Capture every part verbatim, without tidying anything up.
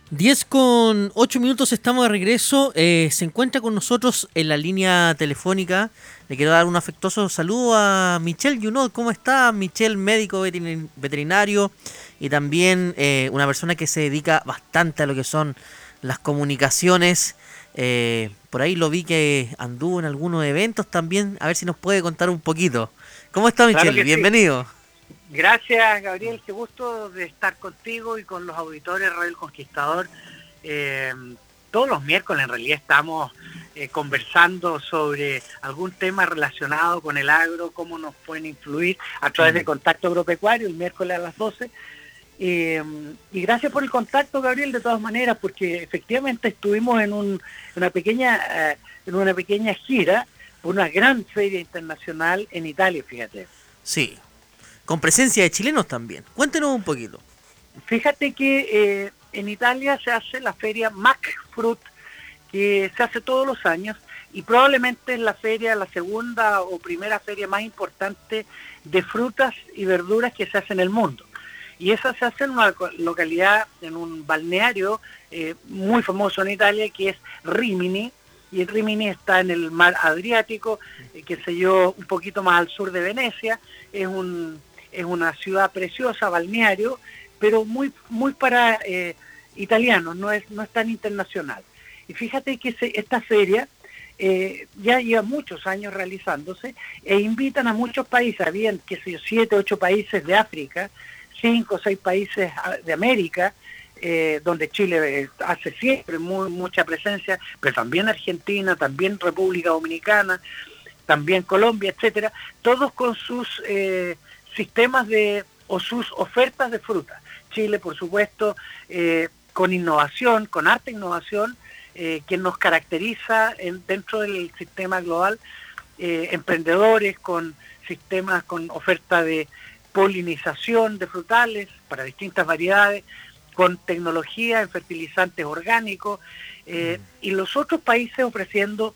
Diez con ocho minutos, estamos de regreso. Eh, se encuentra con nosotros en la línea telefónica. Le quiero dar un afectuoso saludo a Michelle Junot. ¿Cómo está? Michelle, médico veterin- veterinario y también eh, una persona que se dedica bastante a lo que son las comunicaciones. Eh, por ahí lo vi que anduvo en algunos eventos también. A ver si nos puede contar un poquito. ¿Cómo está Claro Michelle? que sí. Bienvenido. Gracias, Gabriel. Qué gusto de estar contigo y con los auditores de Radio El Conquistador. Eh, todos los miércoles en realidad estamos eh, conversando sobre algún tema relacionado con el agro, cómo nos pueden influir a través de Mm. Contacto Agropecuario, el miércoles a las doce. Eh, y gracias por el contacto, Gabriel, de todas maneras, porque efectivamente estuvimos en un, una pequeña eh, en una pequeña gira por una gran feria internacional en Italia, fíjate. Sí, con presencia de chilenos también. Cuéntenos un poquito. Fíjate que eh, en Italia se hace la feria McFruit, que se hace todos los años, y probablemente es la feria, la segunda o primera feria más importante de frutas y verduras que se hace en el mundo. Y esa se hace en una localidad, en un balneario eh, muy famoso en Italia, que es Rimini, y Rimini está en el mar Adriático, eh, qué sé yo, un poquito más al sur de Venecia. Es un es una ciudad preciosa, balneario, pero muy muy para eh, italianos, no es no es tan internacional. Y fíjate que se, esta feria eh, ya lleva muchos años realizándose e invitan a muchos países, habían, qué sé yo, siete, ocho países de África, cinco o seis países de América, eh, donde Chile eh, hace siempre muy, mucha presencia, pero también Argentina, también República Dominicana, también Colombia, etcétera, todos con sus eh, sistemas de o sus ofertas de fruta. Chile, por supuesto, eh, con innovación, con harta innovación, eh, que nos caracteriza en, dentro del sistema global, eh, emprendedores con sistemas, con oferta de polinización de frutales para distintas variedades, con tecnología en fertilizantes orgánicos, eh, y los otros países ofreciendo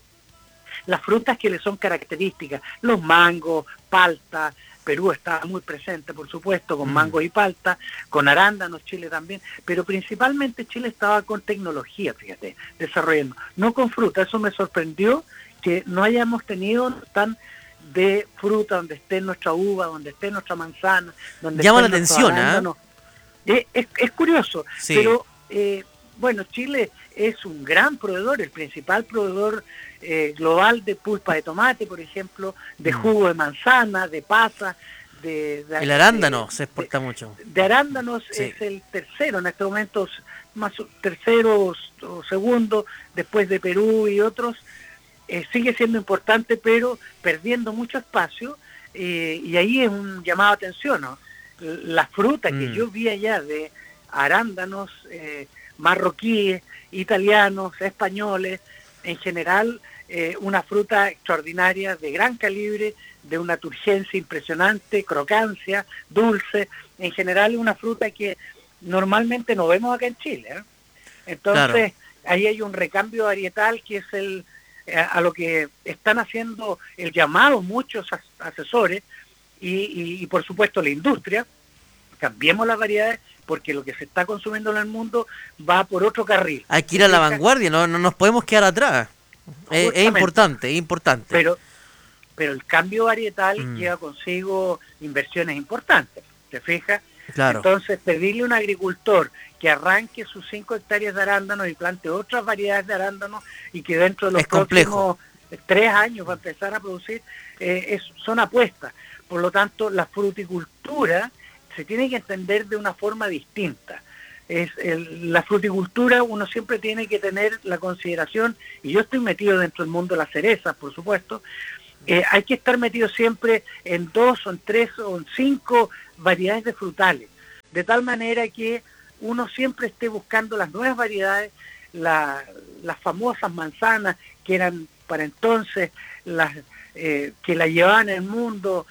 las frutas que le son características, los mangos, palta. Perú estaba muy presente, por supuesto, con Mm. mangos y palta, con arándanos, Chile también, pero principalmente Chile estaba con tecnología, fíjate, desarrollando, no con fruta. Eso me sorprendió, que no hayamos tenido tan de fruta donde esté nuestra uva, donde esté nuestra manzana, donde Llama la estén nuestros atención, ¿ah? arándanos. Es, es, es curioso, Sí. pero eh, bueno, Chile es un gran proveedor, el principal proveedor eh, global de pulpa de tomate, por ejemplo, de Mm. jugo de manzana, de pasa, de, El de, de, arándano se de, exporta mucho. de arándanos. Es Sí. el tercero en este momento, más tercero o segundo, después de Perú y otros. Eh, sigue siendo importante, pero perdiendo mucho espacio, eh, y ahí es un llamado a atención, ¿no? La fruta que Mm. yo vi allá de arándanos eh, marroquíes, italianos, españoles, en general eh, una fruta extraordinaria, de gran calibre, de una turgencia impresionante, crocancia, dulce, en general una fruta que normalmente no vemos acá en Chile, ¿eh? Claro. Entonces, ahí hay un recambio varietal que es el a lo que están haciendo el llamado muchos asesores y, y, y por supuesto la industria. Cambiemos las variedades, porque lo que se está consumiendo en el mundo va por otro carril, Hay que ¿te ir a la fijas? vanguardia, no, no nos podemos quedar atrás. Es, es Justamente, importante, es importante. pero, pero el cambio varietal Mm. lleva consigo inversiones importantes, ¿te fijas? Claro. Entonces, pedirle a un agricultor que arranque sus cinco hectáreas de arándanos y plante otras variedades de arándanos y que dentro de los Es complejo. próximos tres años va a empezar a producir, eh, es, son apuestas. Por lo tanto, la fruticultura se tiene que entender de una forma distinta. Es el, la fruticultura, uno siempre tiene que tener la consideración, y yo estoy metido dentro del mundo de las cerezas, por supuesto. Eh, hay que estar metido siempre en dos o en tres o en cinco variedades de frutales, de tal manera que uno siempre esté buscando las nuevas variedades, la, las famosas manzanas que eran para entonces las eh, que la llevaban en el mundo,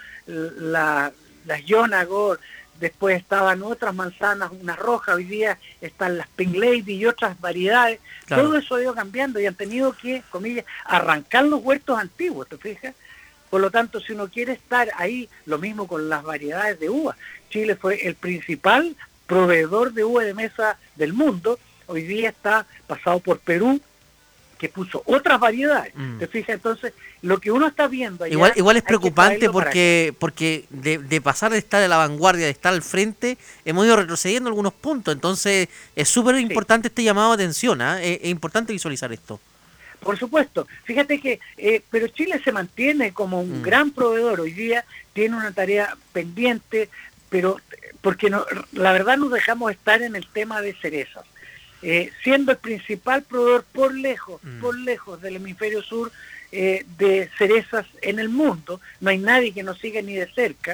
la, las Yonagor. Después estaban otras manzanas, unas rojas, hoy día están las Pink Lady y otras variedades. Claro. Todo eso ha ido cambiando y han tenido que, comillas, arrancar los huertos antiguos, ¿te fijas? Por lo tanto, si uno quiere estar ahí, lo mismo con las variedades de uva. Chile fue el principal proveedor de uva de mesa del mundo, hoy día está pasado por Perú, que puso otras variedades. Mm. ¿Te fijas? Entonces, lo que uno está viendo allá... Igual, igual es hay que preocupante traerlo para acá. porque porque de, de pasar de estar a la vanguardia, de estar al frente, hemos ido retrocediendo algunos puntos. Entonces, es súper Sí, importante este llamado de atención, ¿ah? Es, es importante visualizar esto. por supuesto. Fíjate que, eh, pero Chile se mantiene como un Mm. gran proveedor. Hoy día tiene una tarea pendiente, pero porque no, la verdad nos dejamos estar en el tema de cerezas. Eh, siendo el principal proveedor por lejos, Mm. por lejos del hemisferio sur eh, de cerezas en el mundo, no hay nadie que nos siga ni de cerca,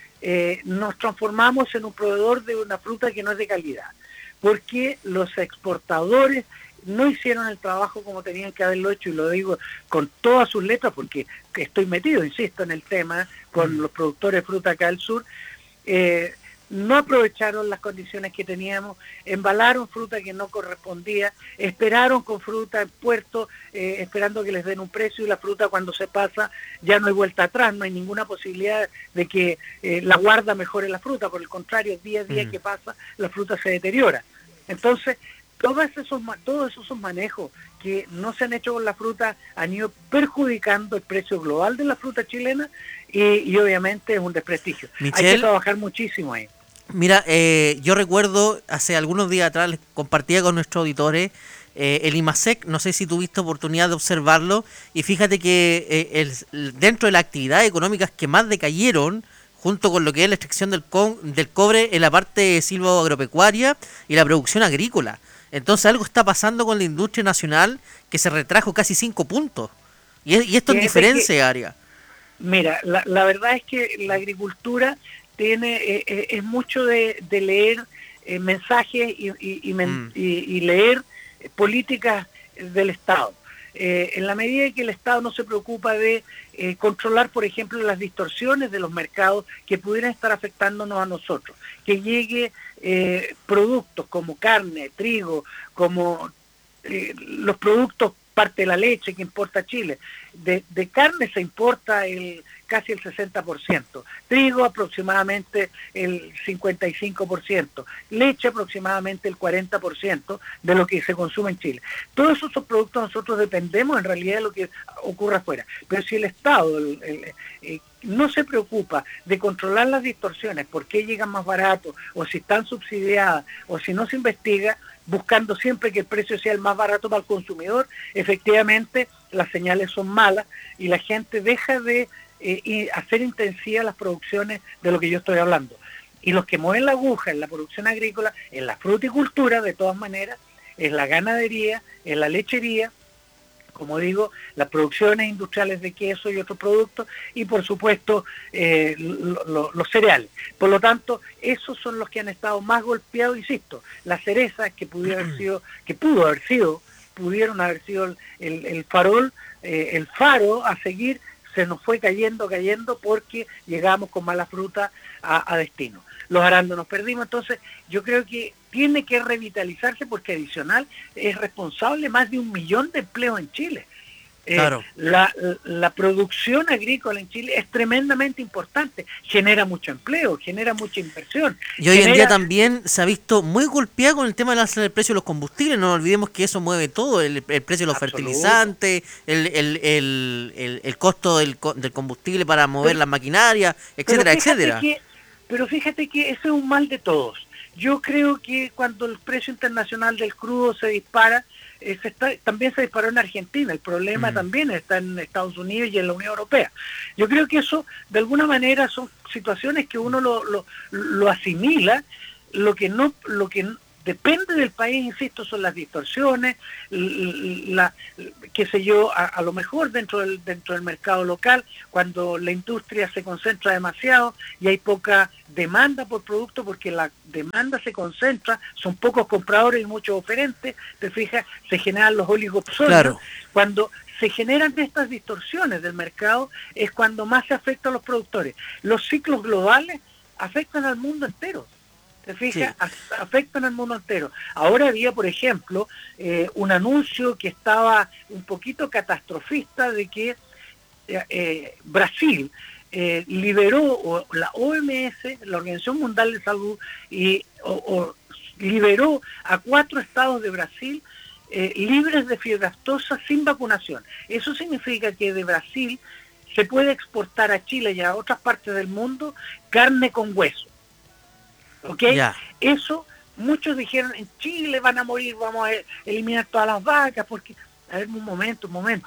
eh, nos transformamos en un proveedor de una fruta que no es de calidad, porque los exportadores no hicieron el trabajo como tenían que haberlo hecho, y lo digo con todas sus letras porque estoy metido, insisto, en el tema con Mm. los productores de fruta acá del sur. eh, no aprovecharon las condiciones que teníamos, embalaron fruta que no correspondía, esperaron con fruta en puerto, eh, esperando que les den un precio, y la fruta cuando se pasa ya no hay vuelta atrás, no hay ninguna posibilidad de que eh, la guarda mejore la fruta, por el contrario, día a día Mm. que pasa, la fruta se deteriora. Entonces, todos esos, todos esos manejos que no se han hecho con la fruta han ido perjudicando el precio global de la fruta chilena, y, y obviamente es un desprestigio. Hay que Michelle, trabajar muchísimo ahí. mira, eh, yo recuerdo hace algunos días atrás, les compartía con nuestros auditores eh, el IMASEC, no sé si tuviste oportunidad de observarlo, y fíjate que eh, el- dentro de las actividades económicas que más decayeron, junto con lo que es la extracción del, con- del cobre en la parte silvoagropecuaria y la producción agrícola. Entonces algo está pasando con la industria nacional que se retrajo casi cinco puntos. Y, es- y esto en Fíjate que, diferencia, área. mira, la, la verdad es que la agricultura tiene eh, eh, es mucho de, de leer eh, mensajes y, y, y, men- Mm, y- y leer políticas del Estado. Eh, en la medida que el Estado no se preocupa de eh, controlar, por ejemplo, las distorsiones de los mercados que pudieran estar afectándonos a nosotros, que llegue eh, productos como carne, trigo, como eh, los productos, parte de la leche que importa Chile, de, de carne se importa el casi el sesenta por ciento, trigo aproximadamente el cincuenta y cinco por ciento, leche aproximadamente el cuarenta por ciento de lo que se consume en Chile. Todos esos productos nosotros dependemos en realidad de lo que ocurra afuera, pero si el Estado el, el, eh, no se preocupa de controlar las distorsiones, por qué llegan más baratos, o si están subsidiadas, o si no se investiga, buscando siempre que el precio sea el más barato para el consumidor, efectivamente las señales son malas y la gente deja de eh, y hacer intensivas las producciones de lo que yo estoy hablando. Y los que mueven la aguja en la producción agrícola, en la fruticultura de todas maneras, en la ganadería, en la lechería, como digo, las producciones industriales de queso y otros productos, y por supuesto eh, lo, lo, los cereales. Por lo tanto, esos son los que han estado más golpeados, insisto, las cerezas que pudiera haber sido, que pudo haber sido, pudieron haber sido el, el, el farol, eh, el faro a seguir, se nos fue cayendo, cayendo, porque llegamos con mala fruta a, a destino. Los arándanos perdimos, entonces yo creo que tiene que revitalizarse, porque adicional es responsable más de un millón de empleos en Chile. Eh, claro. la, la producción agrícola en Chile es tremendamente importante, genera mucho empleo, genera mucha inversión. Y hoy genera... en día también se ha visto muy golpeada con el tema del alza del precio de los combustibles. No olvidemos que eso mueve todo, el, el precio de los Absoluto. fertilizantes, el, el, el, el, el costo del, del combustible para mover pero, las maquinarias, etcétera, pero etcétera. Que, pero fíjate que ese es un mal de todos. Yo creo que cuando el precio internacional del crudo se dispara, eh, se está, también se disparó en Argentina, el problema mm. también está en Estados Unidos y en la Unión Europea. Yo creo que eso, de alguna manera, son situaciones que uno lo, lo, lo asimila, lo que no, lo que depende del país, insisto, son las distorsiones, la, qué sé yo, a, a lo mejor dentro del, dentro del mercado local, cuando la industria se concentra demasiado y hay poca demanda por producto, porque la demanda se concentra, son pocos compradores y muchos oferentes, te fijas, se generan los oligopsonios. Claro. Cuando se generan estas distorsiones del mercado es cuando más se afecta a los productores. Los ciclos globales afectan al mundo entero. ¿Te fijas? Sí. Afectan al mundo entero. Ahora había, por ejemplo, eh, un anuncio que estaba un poquito catastrofista de que eh, eh, Brasil eh, liberó, o la O M S, la Organización Mundial de Salud, y o, o liberó a cuatro estados de Brasil eh, libres de fiebre aftosa sin vacunación. Eso significa que de Brasil se puede exportar a Chile y a otras partes del mundo carne con hueso. ¿Ok? Ya. Eso, muchos dijeron, en Chile van a morir, vamos a eliminar todas las vacas, porque, a ver, un momento, un momento.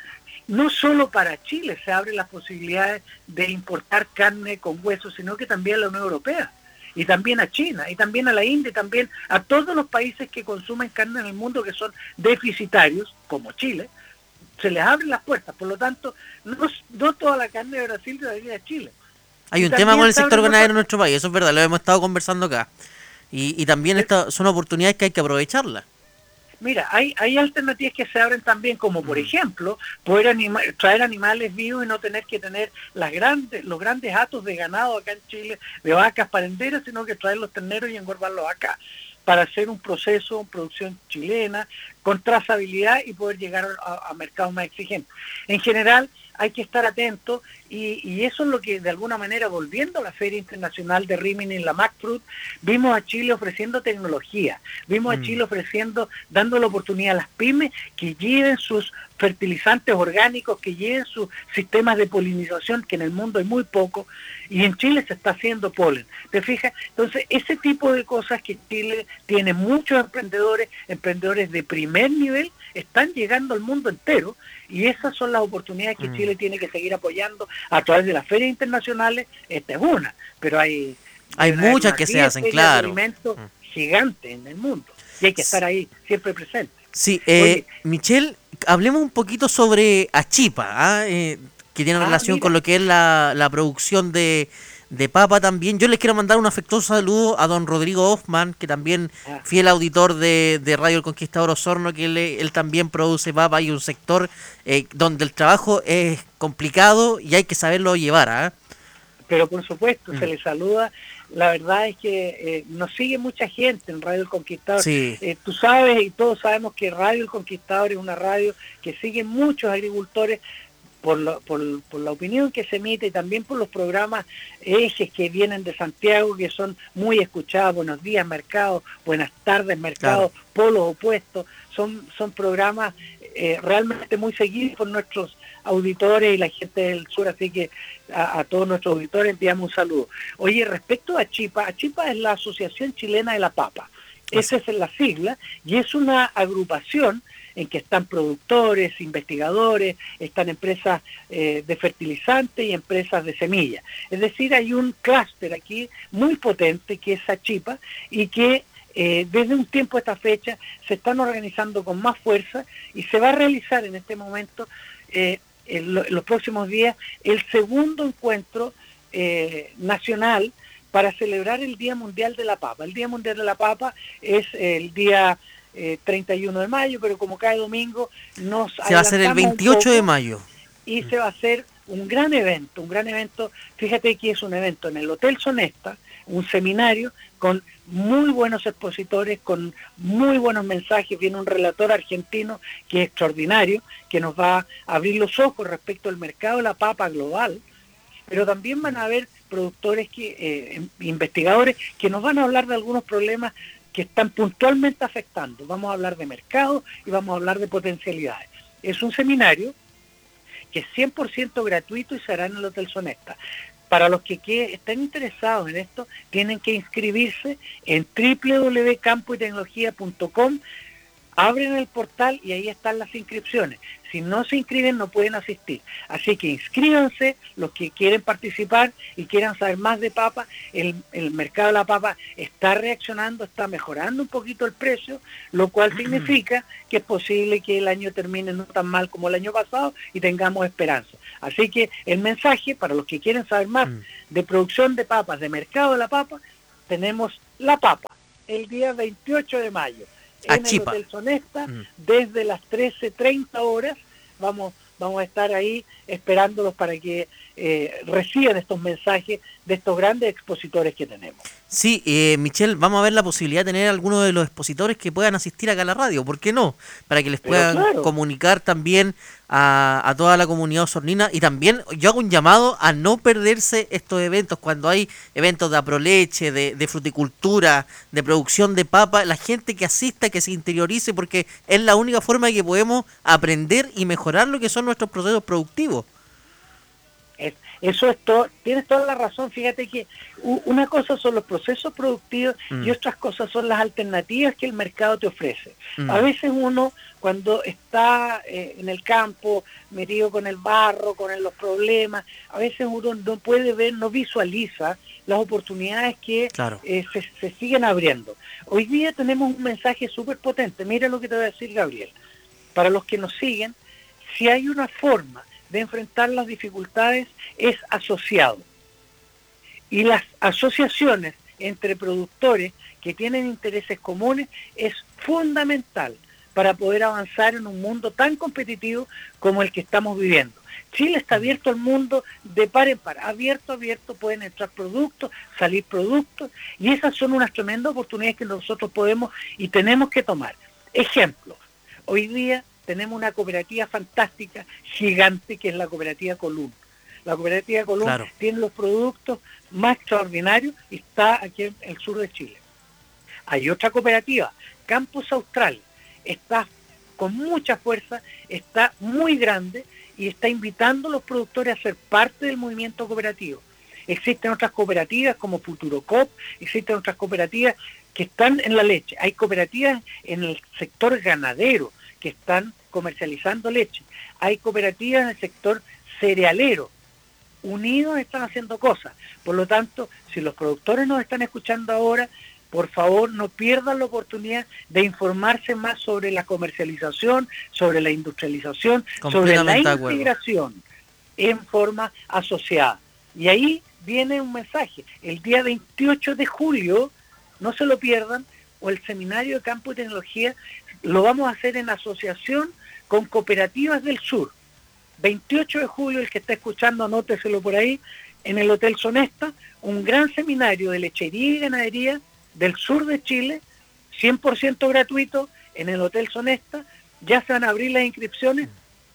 No solo para Chile se abren las posibilidades de importar carne con hueso, sino que también a la Unión Europea, y también a China, y también a la India, y también a todos los países que consumen carne en el mundo que son deficitarios, como Chile, se les abren las puertas. Por lo tanto, no, no toda la carne de Brasil debería ir a Chile. Hay un tema con el sector ganadero en nuestro país, eso es verdad, lo hemos estado conversando acá. Y, y también estas son oportunidades que hay que aprovecharlas. Mira, hay, hay alternativas que se abren también, como por ejemplo, poder anima traer animales vivos y no tener que tener las grandes, los grandes hatos de ganado acá en Chile, de vacas parenteras, sino que traer los terneros y engordarlos acá, para hacer un proceso, una producción chilena, con trazabilidad y poder llegar a, a mercados más exigentes. En general, hay que estar atentos y, y eso es lo que de alguna manera, volviendo a la Feria Internacional de Rimini en la MacFruit, vimos a Chile ofreciendo tecnología, vimos mm. a Chile ofreciendo, dando la oportunidad a las pymes que lleven sus fertilizantes orgánicos, que lleven sus sistemas de polinización, que en el mundo hay muy poco, y en Chile se está haciendo polen. ¿Te fijas? Entonces, ese tipo de cosas que Chile tiene muchos emprendedores, emprendedores de primer nivel, están llegando al mundo entero, y esas son las oportunidades que mm. Chile tiene que seguir apoyando a través de las ferias internacionales. Esta es una, pero hay... Hay muchas que se hacen, claro. alimentos mm. gigantes en el mundo, y hay que estar ahí siempre presente. Sí, eh, Michelle, hablemos un poquito sobre Achipa, ¿ah? eh, que tiene ah, relación mira. con lo que es la, la producción de, de papa también. Yo les quiero mandar un afectuoso saludo a don Rodrigo Hoffman, que también ah. fiel auditor de, de Radio El Conquistador Osorno, que él, él también produce papa. Hay un sector eh, donde el trabajo es complicado y hay que saberlo llevar. ¿ah? Pero por supuesto, mm. se le saluda. La verdad es que eh, nos sigue mucha gente en Radio El Conquistador. Sí. Eh, tú sabes y todos sabemos que Radio El Conquistador es una radio que sigue muchos agricultores por, lo, por, por la opinión que se emite y también por los programas ejes que vienen de Santiago, que son muy escuchados. Buenos días, mercado, buenas tardes, mercado, claro. Polos opuestos. Son, son programas eh, realmente muy seguidos por nuestros auditores y la gente del sur, así que a, a todos nuestros auditores enviamos un saludo. Oye, respecto a Achipa, Achipa es la Asociación Chilena de la Papa, esa es la sigla, y es una agrupación en que están productores, investigadores, están empresas eh, de fertilizantes y empresas de semillas. Es decir, hay un clúster aquí muy potente que es Achipa y que eh, desde un tiempo a esta fecha se están organizando con más fuerza y se va a realizar en este momento eh, en, lo, en los próximos días el segundo encuentro eh, nacional para celebrar el Día Mundial de la Papa. El Día Mundial de la Papa es el día eh, treinta y uno de mayo, pero como cae domingo nos se va a hacer el veintiocho de mayo. Y se va a hacer un gran evento, un gran evento, fíjate que es un evento en el Hotel Sonesta, un seminario con muy buenos expositores, con muy buenos mensajes, viene un relator argentino que es extraordinario, que nos va a abrir los ojos respecto al mercado de la papa global, pero también van a haber productores, que eh, investigadores, que nos van a hablar de algunos problemas que están puntualmente afectando. Vamos a hablar de mercado y vamos a hablar de potencialidades. Es un seminario que es cien por ciento gratuito y será en el Hotel Sonesta. Para los que, que estén interesados en esto, tienen que inscribirse en doble u doble u doble u punto campo y tecnología punto com, abren el portal y ahí están las inscripciones. Si no se inscriben no pueden asistir. Así que inscríbanse los que quieren participar y quieran saber más de papa. El, el mercado de la papa está reaccionando, está mejorando un poquito el precio, lo cual significa que es posible que el año termine no tan mal como el año pasado y tengamos esperanza. Así que el mensaje para los que quieren saber más de producción de papas, de mercado de la papa, tenemos la papa el día veintiocho de mayo. En Achipa. el Hotel Sonesta, mm. desde las trece treinta horas, vamos, vamos a estar ahí esperándolos para que eh, reciban estos mensajes de estos grandes expositores que tenemos. Sí, eh, Michelle, vamos a ver la posibilidad de tener algunos de los expositores que puedan asistir acá a la radio, ¿por qué no? Para que les Pero puedan claro, comunicar también a, a toda la comunidad osornina, y también yo hago un llamado a no perderse estos eventos, cuando hay eventos de aproleche, de, de fruticultura, de producción de papa, la gente que asista, que se interiorice, porque es la única forma de que podemos aprender y mejorar lo que son nuestros procesos productivos. Es- eso es todo, tienes toda la razón. Fíjate que u- una cosa son los procesos productivos Mm, y otras cosas son las alternativas que el mercado te ofrece. A mm, veces uno, cuando está eh, en el campo, metido con el barro, con el- los problemas, a veces uno no puede ver, no visualiza las oportunidades que claro. eh, se, se siguen abriendo. Hoy día tenemos un mensaje súper potente. Mira lo que te voy a decir, Gabriel. Para los que nos siguen, si hay una forma de enfrentar las dificultades, es asociado. Y las asociaciones entre productores que tienen intereses comunes es fundamental para poder avanzar en un mundo tan competitivo como el que estamos viviendo. Chile está abierto al mundo de par en par, abierto, abierto, pueden entrar productos, salir productos, y esas son unas tremendas oportunidades que nosotros podemos y tenemos que tomar. Ejemplo, hoy día tenemos una cooperativa fantástica, gigante, que es la cooperativa Colún. La cooperativa Colún Claro. tiene los productos más extraordinarios y está aquí en el sur de Chile. Hay otra cooperativa, Campus Austral, está con mucha fuerza, está muy grande y está invitando a los productores a ser parte del movimiento cooperativo. Existen otras cooperativas como Futurocop, existen otras cooperativas que están en la leche. Hay cooperativas en el sector ganadero que están comercializando leche. Hay cooperativas en el sector cerealero. Unidos están haciendo cosas. Por lo tanto, si los productores nos están escuchando ahora, por favor no pierdan la oportunidad de informarse más sobre la comercialización, sobre la industrialización, sobre la Completamente de acuerdo. integración en forma asociada. Y ahí viene un mensaje. El día veintiocho de julio, no se lo pierdan, o el seminario de campo y tecnología lo vamos a hacer en asociación con cooperativas del sur. veintiocho de julio, el que está escuchando, anóteselo por ahí, en el Hotel Sonesta, un gran seminario de lechería y ganadería del sur de Chile, cien por ciento gratuito, en el Hotel Sonesta. Ya se van a abrir las inscripciones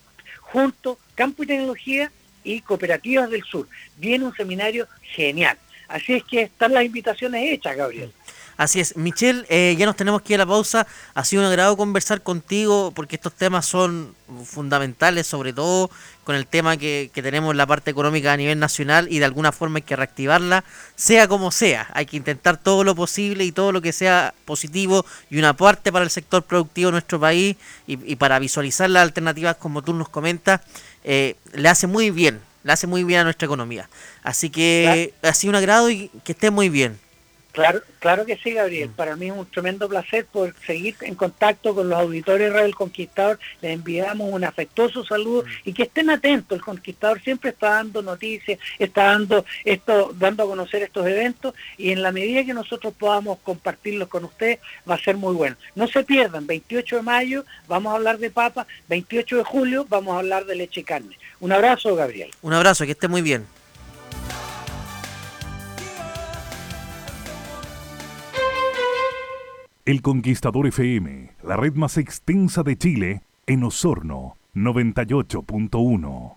junto Campo y Tecnología y Cooperativas del Sur. Viene un seminario genial. Así es que están las invitaciones hechas, Gabriel. Así es, Michelle, eh, ya nos tenemos que ir a la pausa. Ha sido un agrado conversar contigo porque estos temas son fundamentales, sobre todo con el tema que, que tenemos en la parte económica a nivel nacional, y de alguna forma hay que reactivarla, sea como sea. Hay que intentar todo lo posible y todo lo que sea positivo y una parte para el sector productivo de nuestro país, y, y para visualizar las alternativas como tú nos comentas, eh, le hace muy bien, le hace muy bien a nuestra economía. Así que ha sido un agrado y que esté muy bien. Claro, claro que sí, Gabriel. Para mí es un tremendo placer por seguir en contacto con los auditores de Radio El Conquistador. Les enviamos un afectuoso saludo y que estén atentos. El Conquistador siempre está dando noticias, está dando esto, dando a conocer estos eventos, y en la medida que nosotros podamos compartirlos con ustedes va a ser muy bueno. No se pierdan, veintiocho de mayo vamos a hablar de papa, veintiocho de julio vamos a hablar de leche y carne. Un abrazo, Gabriel. Un abrazo, que esté muy bien. El Conquistador F M, la red más extensa de Chile, en Osorno, noventa y ocho punto uno.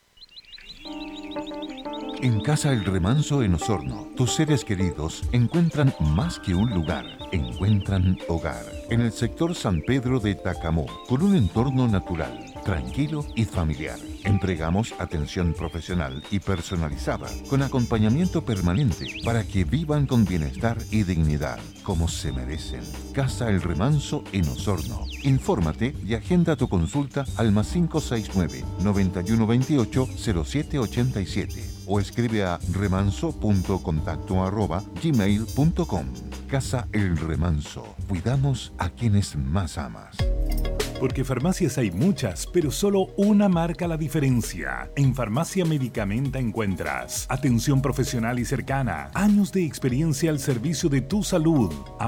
En Casa El Remanso en Osorno, tus seres queridos encuentran más que un lugar, encuentran hogar. En el sector San Pedro de Tacamó, con un entorno natural, tranquilo y familiar. Entregamos atención profesional y personalizada, con acompañamiento permanente para que vivan con bienestar y dignidad, como se merecen. Casa El Remanso en Osorno. Infórmate y agenda tu consulta al más cinco seis nueve, noventa y uno veintiocho, cero siete ochenta y siete o escribe a remanso.contacto arroba gmail punto com. Casa El Remanso. Cuidamos a quienes más amas. Porque farmacias hay muchas, pero solo una marca la diferencia. En Farmacia Medicamenta encuentras atención profesional y cercana, años de experiencia al servicio de tu salud.